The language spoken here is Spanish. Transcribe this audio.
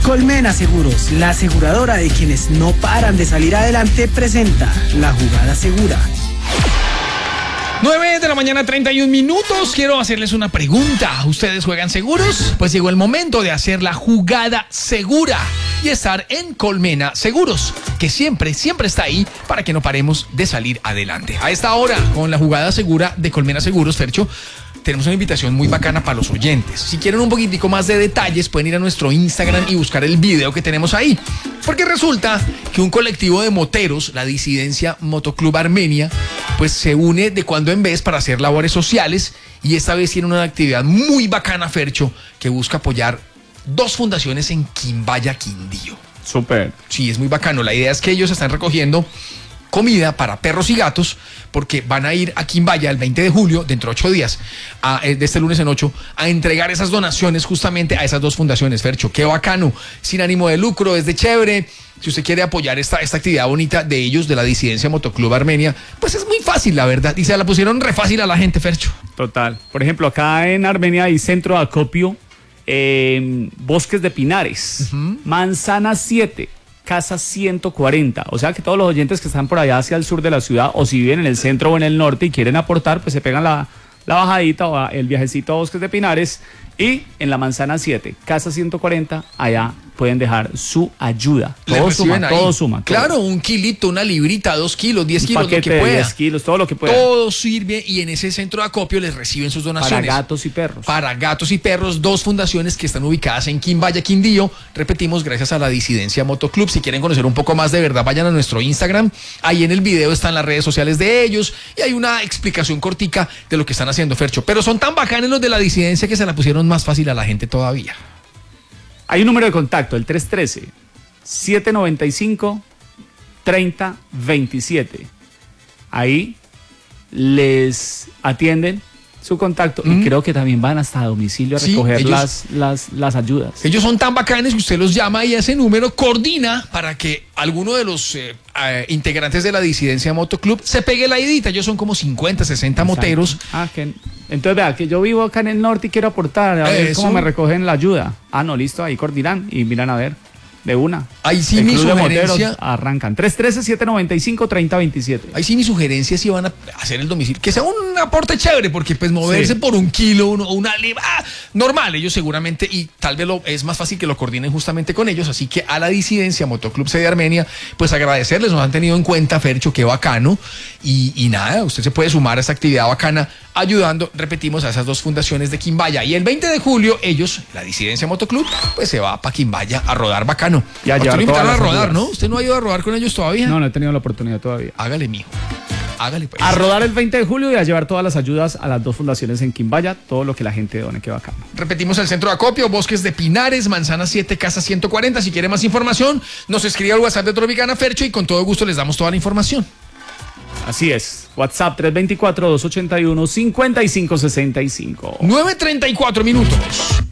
Colmena Seguros, la aseguradora de quienes no paran de salir adelante, presenta La Jugada Segura. 9 de la mañana, 31 minutos. Quiero hacerles una pregunta. ¿Ustedes juegan seguros? Pues llegó el momento de hacer la jugada segura y estar en Colmena Seguros, que siempre está ahí para que no paremos de salir adelante. A esta hora, con la jugada segura de Colmena Seguros, Fercho, tenemos una invitación muy bacana para los oyentes. Si quieren un poquitico más de detalles, pueden ir a nuestro Instagram y buscar el video que tenemos ahí. Porque resulta que un colectivo de moteros, la Disidencia Motoclub Armenia, pues se une de cuando en vez para hacer labores sociales, y esta vez tiene una actividad muy bacana, Fercho, que busca apoyar 2 fundaciones en Quimbaya, Quindío. Súper. Sí, es muy bacano. La idea es que ellos están recogiendo comida para perros y gatos, porque van a ir a Quimbaya el 20 de julio, dentro de 8 días, de este lunes en 8, a entregar esas donaciones justamente a esas 2 fundaciones, Fercho. Qué bacano, sin ánimo de lucro, es de chévere. Si usted quiere apoyar esta actividad bonita de ellos, de la Disidencia Motoclub Armenia, pues es muy fácil, la verdad, y se la pusieron re fácil a la gente, Fercho. Total. Por ejemplo, acá en Armenia hay centro de acopio, Bosques de Pinares, Manzana 7, Casa 140. O sea que todos los oyentes que están por allá hacia el sur de la ciudad, o si viven en el centro o en el norte y quieren aportar, pues se pegan la bajadita o el viajecito a Bosques de Pinares, y en la Manzana 7, Casa 140, allá pueden dejar su ayuda. Todo suma. Claro, un kilito, una librita, 2 kilos, 10 kilos, lo que pueda. 10 kilos, todo lo que pueda. Todo sirve, y en ese centro de acopio les reciben sus donaciones. Para gatos y perros. Para gatos y perros, 2 fundaciones que están ubicadas en Quimbaya, Quindío. Repetimos, gracias a la Disidencia Motoclub. Si quieren conocer un poco más de verdad, vayan a nuestro Instagram. Ahí en el video están las redes sociales de ellos y hay una explicación cortica de lo que están haciendo, Fercho. Pero son tan bacanes los de la Disidencia que se la pusieron más fácil a la gente todavía. Hay un número de contacto, el 313-795-3027. Ahí les atienden su contacto y creo que también van hasta domicilio a recoger las ayudas. Ellos son tan bacanes que usted los llama y ese número coordina para que alguno de los integrantes de la Disidencia Motoclub se pegue la idita. Ellos son como 50, 60 moteros. Entonces vea, que yo vivo acá en el norte y quiero aportar, a ver cómo me recogen la ayuda. No, listo, ahí coordinan y miran a ver. De una. Ahí sí mi sugerencia. Arrancan. 313-795-3027. Ahí sí mi sugerencia si van a hacer el domicilio. Que sea un aporte chévere, porque pues moverse por 1 kilo o una libra, normal, ellos seguramente, y tal vez es más fácil que lo coordinen justamente con ellos. Así que a la Disidencia Motoclub Sede Armenia, pues agradecerles, nos han tenido en cuenta, Fercho, qué bacano. Y nada, usted se puede sumar a esta actividad bacana ayudando, repetimos, a esas 2 fundaciones de Quimbaya. Y el 20 de julio, ellos, la Disidencia Motoclub, pues se va para Quimbaya a rodar bacano. Y a usted lo invitaron a rodar, ayudas. ¿no? ¿Usted no ha ido a rodar con ellos todavía? No he tenido la oportunidad todavía. Hágale, mijo. Hágale, pues. A rodar el 20 de julio y a llevar todas las ayudas a las 2 fundaciones en Quimbaya, todo lo que la gente done, qué bacano. Repetimos, el centro de acopio, Bosques de Pinares, Manzana 7, Casa 140. Si quiere más información, nos escribe al WhatsApp de Tropicana, Fercho, y con todo gusto les damos toda la información. Así es. WhatsApp 324-281-5565. 9:34 minutos.